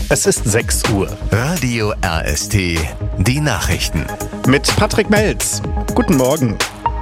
Es ist 6 Uhr. Radio RST, die Nachrichten. Mit Patrick Melz. Guten Morgen.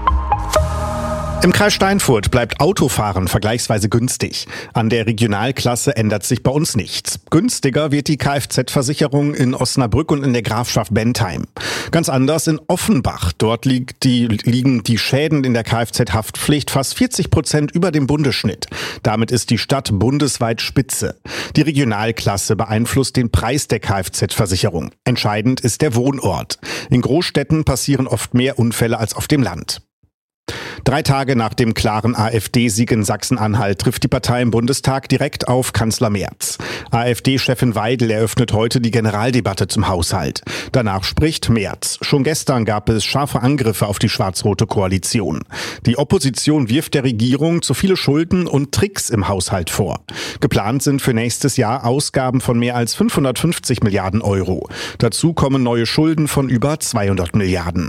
Im Kreis Steinfurt bleibt Autofahren vergleichsweise günstig. An der Regionalklasse ändert sich bei uns nichts. Günstiger wird die Kfz-Versicherung in Osnabrück und in der Grafschaft Bentheim. Ganz anders in Offenbach. Dort liegen die Schäden in der Kfz-Haftpflicht fast 40% über dem Bundesschnitt. Damit ist die Stadt bundesweit Spitze. Die Regionalklasse beeinflusst den Preis der Kfz-Versicherung. Entscheidend ist der Wohnort. In Großstädten passieren oft mehr Unfälle als auf dem Land. 3 Tage nach dem klaren AfD-Sieg in Sachsen-Anhalt trifft die Partei im Bundestag direkt auf Kanzler Merz. AfD-Chefin Weidel eröffnet heute die Generaldebatte zum Haushalt. Danach spricht Merz. Schon gestern gab es scharfe Angriffe auf die schwarz-rote Koalition. Die Opposition wirft der Regierung zu viele Schulden und Tricks im Haushalt vor. Geplant sind für nächstes Jahr Ausgaben von mehr als 550 Milliarden Euro. Dazu kommen neue Schulden von über 200 Milliarden.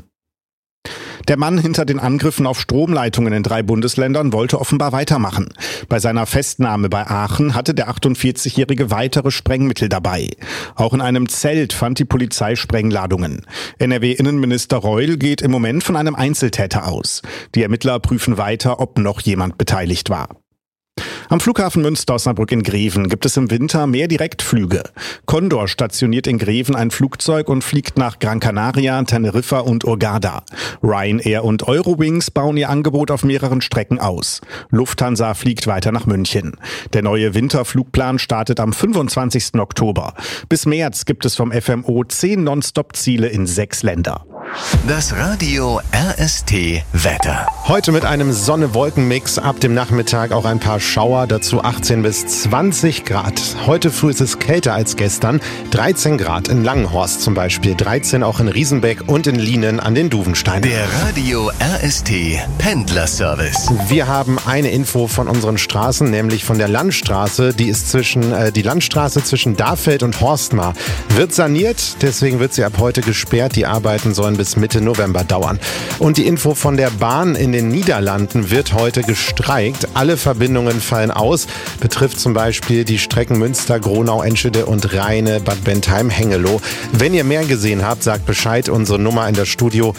Der Mann hinter den Angriffen auf Stromleitungen in 3 Bundesländern wollte offenbar weitermachen. Bei seiner Festnahme bei Aachen hatte der 48-Jährige weitere Sprengmittel dabei. Auch in einem Zelt fand die Polizei Sprengladungen. NRW-Innenminister Reul geht im Moment von einem Einzeltäter aus. Die Ermittler prüfen weiter, ob noch jemand beteiligt war. Am Flughafen Münster-Osnabrück in Greven gibt es im Winter mehr Direktflüge. Condor stationiert in Greven ein Flugzeug und fliegt nach Gran Canaria, Teneriffa und Hurghada. Ryanair und Eurowings bauen ihr Angebot auf mehreren Strecken aus. Lufthansa fliegt weiter nach München. Der neue Winterflugplan startet am 25. Oktober. Bis März gibt es vom FMO 10 Non-Stop-Ziele in 6 Länder. Das Radio RST Wetter. Heute mit einem Sonne-Wolken-Mix, ab dem Nachmittag auch ein paar Schauer, dazu 18 bis 20 Grad. Heute früh ist es kälter als gestern, 13 Grad in Langenhorst zum Beispiel, 13 auch in Riesenbeck und in Lienen an den Duvensteinen. Der Radio RST Pendlerservice. Wir haben eine Info von unseren Straßen, nämlich von der Landstraße. Die ist die Landstraße zwischen Dahfeld und Horstmar wird saniert, deswegen wird sie ab heute gesperrt. Die Arbeiten sollen bis Mitte November dauern. Und die Info von der Bahn in den Niederlanden wird heute gestreikt. Alle Verbindungen fallen aus. Betrifft zum Beispiel die Strecken Münster, Gronau, Enschede und Rheine, Bad Bentheim, Hengelo. Wenn ihr mehr gesehen habt, sagt Bescheid. Unsere Nummer in das Studio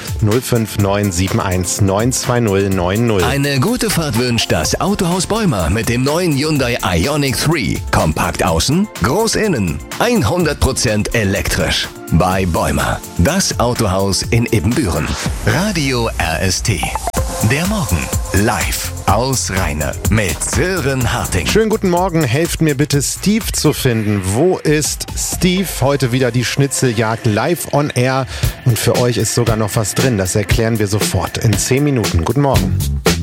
05971 920 90. Eine gute Fahrt wünscht das Autohaus Bäumer mit dem neuen Hyundai Ioniq 3. Kompakt außen, groß innen, 100% elektrisch. Bei Bäumer, das Autohaus in Ibbenbüren. Radio RST. Der Morgen live aus Rheine mit Sören Harting. Schönen guten Morgen, helft mir bitte Steve zu finden. Wo ist Steve? Heute wieder die Schnitzeljagd live on air. Und für euch ist sogar noch was drin, das erklären wir sofort in 10 Minuten. Guten Morgen.